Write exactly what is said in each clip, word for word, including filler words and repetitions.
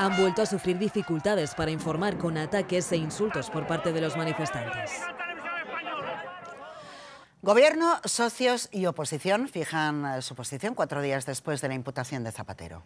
han vuelto a sufrir dificultades para informar con ataques e insultos por parte de los manifestantes. Gobierno, socios y oposición fijan su posición cuatro días después de la imputación de Zapatero.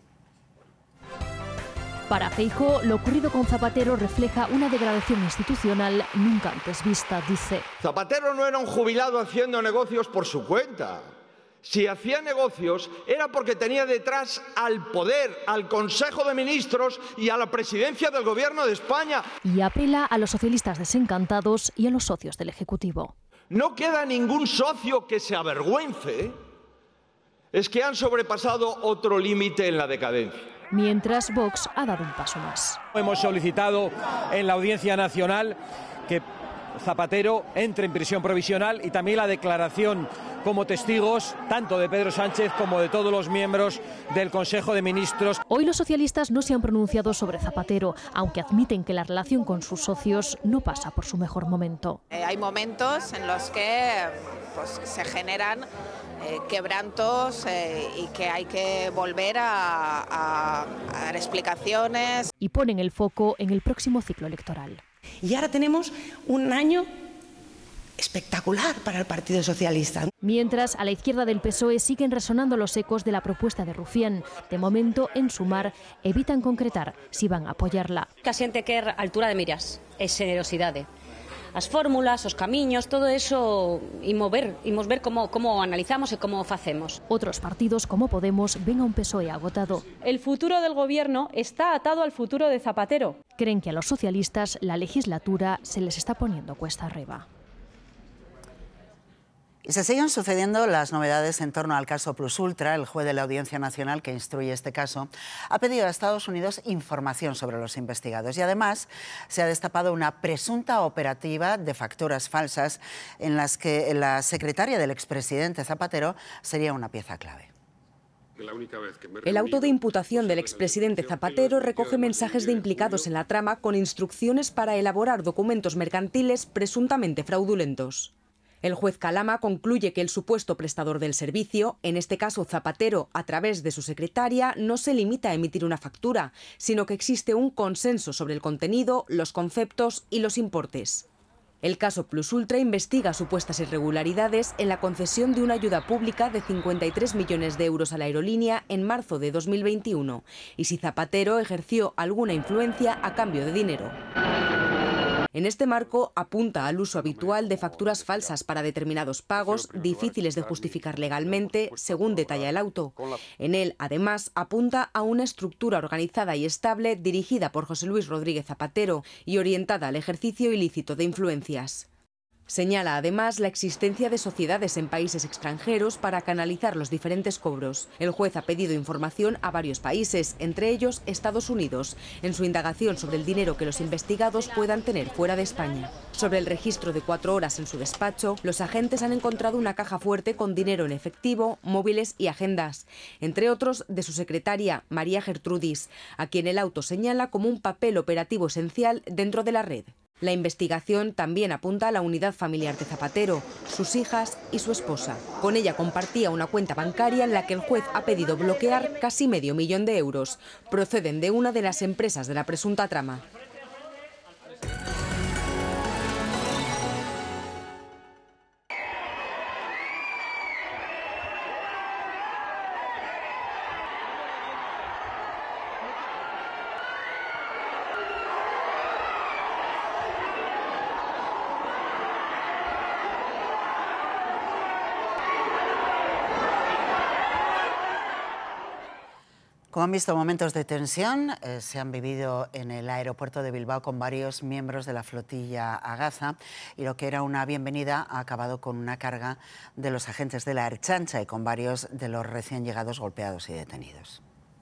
Para Feijóo, lo ocurrido con Zapatero refleja una degradación institucional nunca antes vista, dice. Zapatero no era un jubilado haciendo negocios por su cuenta. Si hacía negocios era porque tenía detrás al poder, al Consejo de Ministros y a la presidencia del Gobierno de España. Y apela a los socialistas desencantados y a los socios del Ejecutivo. No queda ningún socio que se avergüence. Es que han sobrepasado otro límite en la decadencia. Mientras Vox ha dado un paso más. Hemos solicitado en la Audiencia Nacional que Zapatero entre en prisión provisional y también la declaración como testigos tanto de Pedro Sánchez como de todos los miembros del Consejo de Ministros. Hoy los socialistas no se han pronunciado sobre Zapatero, aunque admiten que la relación con sus socios no pasa por su mejor momento. Eh, hay momentos en los que pues, se generan eh, quebrantos eh, y que hay que volver a, a, a dar explicaciones. Y ponen el foco en el próximo ciclo electoral. Y ahora tenemos un año espectacular para el Partido Socialista. Mientras, a la izquierda del P S O E siguen resonando los ecos de la propuesta de Rufián. De momento, en Sumar, evitan concretar si van a apoyarla. Que a xente quer altura de miras e xenerosidade. As fórmulas, os camiños, todo eso imos ver, imos ver como, como analizamos e como facemos. Otros partidos, como Podemos, ven a un P S O E agotado. El futuro del gobierno está atado al futuro de Zapatero. Creen que a los socialistas la legislatura se les está poniendo cuesta arriba. Y se siguen sucediendo las novedades en torno al caso Plus Ultra. El juez de la Audiencia Nacional que instruye este caso ha pedido a Estados Unidos información sobre los investigados y además se ha destapado una presunta operativa de facturas falsas en las que la secretaria del expresidente Zapatero sería una pieza clave. El auto de imputación del expresidente Zapatero recoge mensajes de implicados en la trama con instrucciones para elaborar documentos mercantiles presuntamente fraudulentos. El juez Calama concluye que el supuesto prestador del servicio, en este caso Zapatero, a través de su secretaria, no se limita a emitir una factura, sino que existe un consenso sobre el contenido, los conceptos y los importes. El caso Plus Ultra investiga supuestas irregularidades en la concesión de una ayuda pública de cincuenta y tres millones de euros a la aerolínea en marzo de dos mil veintiuno y si Zapatero ejerció alguna influencia a cambio de dinero. En este marco apunta al uso habitual de facturas falsas para determinados pagos difíciles de justificar legalmente, según detalla el auto. En él, además, apunta a una estructura organizada y estable dirigida por José Luis Rodríguez Zapatero y orientada al ejercicio ilícito de influencias. Señala además la existencia de sociedades en países extranjeros para canalizar los diferentes cobros. El juez ha pedido información a varios países, entre ellos Estados Unidos, en su indagación sobre el dinero que los investigados puedan tener fuera de España. Sobre el registro de cuatro horas en su despacho, los agentes han encontrado una caja fuerte con dinero en efectivo, móviles y agendas, entre otros de su secretaria, María Gertrudis, a quien el auto señala como un papel operativo esencial dentro de la red. La investigación también apunta a la unidad familiar de Zapatero, sus hijas y su esposa. Con ella compartía una cuenta bancaria en la que el juez ha pedido bloquear casi medio millón de euros. Proceden de una de las empresas de la presunta trama. Como han visto, momentos de tensión eh, se han vivido en el aeropuerto de Bilbao con varios miembros de la flotilla Agaza y lo que era una bienvenida ha acabado con una carga de los agentes de la Ertzaintza y con varios de los recién llegados golpeados y detenidos.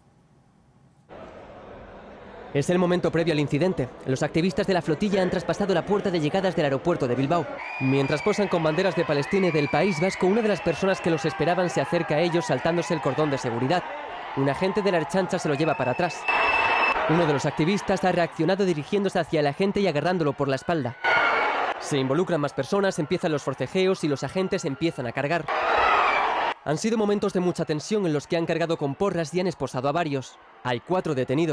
Es el momento previo al incidente. Los activistas de la flotilla han traspasado la puerta de llegadas del aeropuerto de Bilbao. Mientras posan con banderas de Palestina y del País Vasco, una de las personas que los esperaban se acerca a ellos saltándose el cordón de seguridad. Un agente de la Ertzaintza se lo lleva para atrás. Uno de los activistas ha reaccionado dirigiéndose hacia el agente y agarrándolo por la espalda. Se involucran más personas, empiezan los forcejeos y los agentes empiezan a cargar. Han sido momentos de mucha tensión en los que han cargado con porras y han esposado a varios. Hay cuatro detenidos.